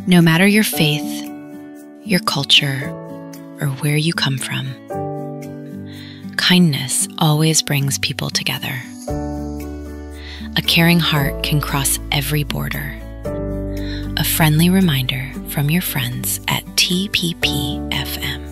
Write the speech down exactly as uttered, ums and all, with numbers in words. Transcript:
No matter your faith, your culture, or where you come from, kindness always brings people together. A caring heart can cross every border. A friendly reminder from your friends at T P P F M.